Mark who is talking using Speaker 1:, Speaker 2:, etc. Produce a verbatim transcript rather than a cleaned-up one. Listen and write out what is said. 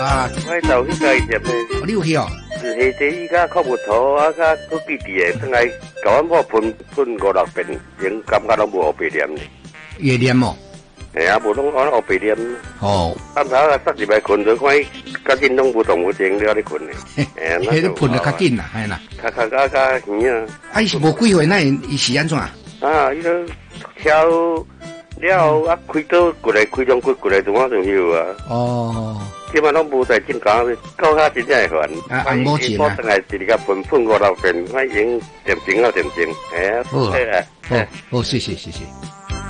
Speaker 1: 啊，
Speaker 2: 我到去介绍呢，
Speaker 1: 你有去哦？
Speaker 2: 是下这伊甲靠木头啊，甲土地地的，等来搞阮某喷喷五六遍，人感觉拢无黑白念呢。
Speaker 1: 月念哦。
Speaker 2: 哎呀，无拢按黑白念。
Speaker 1: 哦。
Speaker 2: 暗头啊，塞入来困着，看伊较紧拢无动无静了咧困呢。
Speaker 1: 哎，迄个喷得较紧啦，系啦。
Speaker 2: 较较较较远啊。
Speaker 1: 啊，伊是无几岁，那伊是安怎？
Speaker 2: 啊，伊都跳了啊，开刀过来，开中骨过来，怎么就有啊？
Speaker 1: 哦。
Speaker 2: 基本拢无在进讲，到下真正会烦。
Speaker 1: 啊，红毛钱啊！
Speaker 2: 我等来直直甲喷喷五六遍，我已经点睛啊点睛，哎呀，
Speaker 1: 好啊，好，好，谢谢，谢谢。